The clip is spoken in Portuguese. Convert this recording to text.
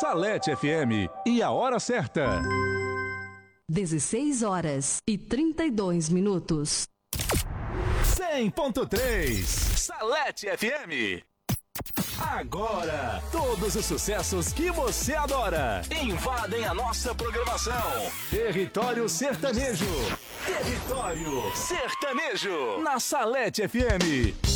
Salete FM e a hora certa. 16h32. 100.3 Salete FM. Agora, todos os sucessos que você adora invadem a nossa programação. Território Sertanejo. Território Sertanejo. Na Salete FM.